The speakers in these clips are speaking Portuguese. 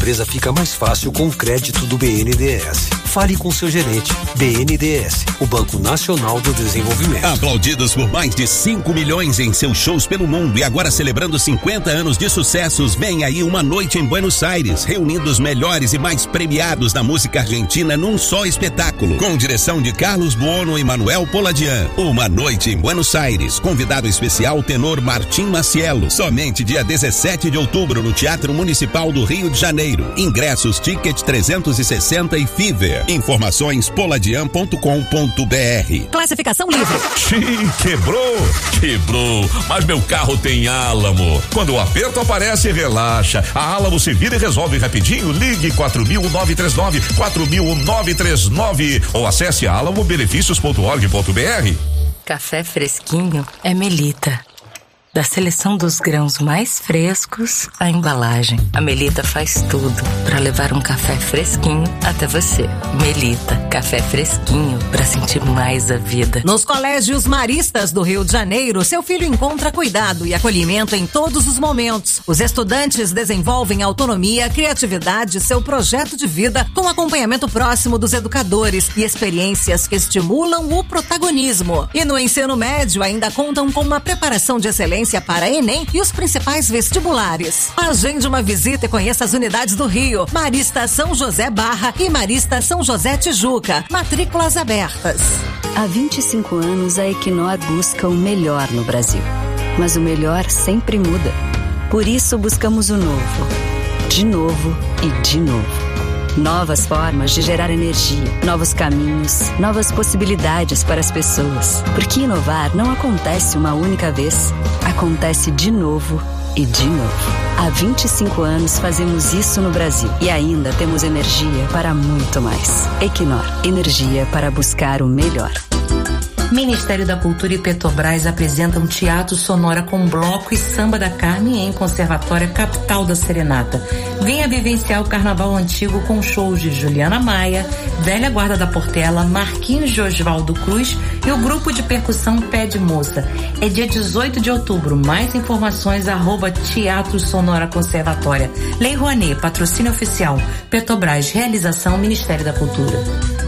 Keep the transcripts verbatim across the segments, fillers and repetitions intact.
empresa fica mais fácil com o crédito do B N D E S. Fale com seu gerente. B N D E S, o Banco Nacional do Desenvolvimento. Aplaudidos por mais de cinco milhões em seus shows pelo mundo e agora celebrando cinquenta anos de sucessos, vem aí uma noite em Buenos Aires, reunindo os melhores e mais premiados da música argentina num só espetáculo. Com direção de Carlos Buono e Manuel Poladian. Uma noite em Buenos Aires. Convidado especial, tenor Martim Macielo. Somente dia dezessete de outubro no Teatro Municipal do Rio de Janeiro. Ingressos, Ticket trezentos e sessenta e Fever. Informações poladian ponto com ponto b r. Classificação livre. Xiii, quebrou? Quebrou. Mas meu carro tem Álamo. Quando o aperto aparece, relaxa. A Álamo se vira e resolve rapidinho. Ligue quatro mil nove três nove, quatro mil nove três nove ou acesse alamo benefícios ponto org ponto b r. Café fresquinho é Melita. Da seleção dos grãos mais frescos à embalagem, a Melita faz tudo para levar um café fresquinho até você. Melita, café fresquinho para sentir mais a vida. Nos colégios maristas do Rio de Janeiro, seu filho encontra cuidado e acolhimento em todos os momentos. Os estudantes desenvolvem autonomia, criatividade e seu projeto de vida com acompanhamento próximo dos educadores e experiências que estimulam o protagonismo. E no ensino médio ainda contam com uma preparação de excelência para Enem e os principais vestibulares. Agende uma visita e conheça as unidades do Rio, Marista São José Barra e Marista São José Tijuca. Matrículas abertas. Há vinte e cinco anos a Equinor busca o melhor no Brasil. Mas o melhor sempre muda. Por isso buscamos o novo. De novo e de novo. Novas formas de gerar energia, novos caminhos, novas possibilidades para as pessoas. Porque inovar não acontece uma única vez, acontece de novo e de novo. Há vinte e cinco anos fazemos isso no Brasil e ainda temos energia para muito mais. Equinor, energia para buscar o melhor. Ministério da Cultura e Petrobras apresentam Teatro Sonora com Bloco e Samba da Carme em Conservatória Capital da Serenata. Venha vivenciar o Carnaval Antigo com shows de Juliana Maia, Velha Guarda da Portela, Marquinhos de Osvaldo Cruz e o grupo de percussão Pé de Moça. É dia dezoito de outubro. Mais informações arroba Teatro Sonora Conservatória. Lei Rouanet, patrocínio oficial. Petrobras, realização Ministério da Cultura.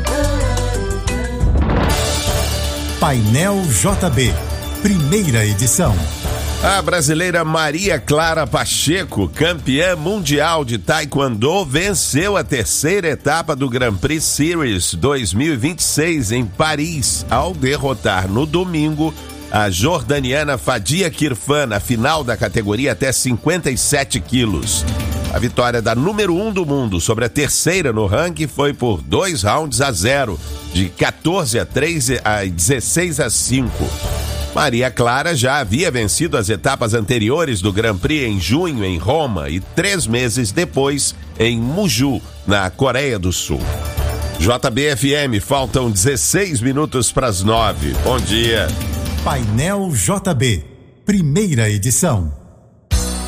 Painel J B, primeira edição. A brasileira Maria Clara Pacheco, campeã mundial de taekwondo, venceu a terceira etapa do Grand Prix Series dois mil e vinte e seis em Paris, ao derrotar no domingo a jordaniana Fadia Kirfan na final da categoria até cinquenta e sete quilos. A vitória da número um do mundo sobre a terceira no ranking foi por dois rounds a zero, de quatorze a três a dezesseis a cinco. Maria Clara já havia vencido as etapas anteriores do Grand Prix em junho em Roma e três meses depois em Muju, na Coreia do Sul. J B F M, faltam dezesseis minutos para as nove. Bom dia. Painel J B, primeira edição.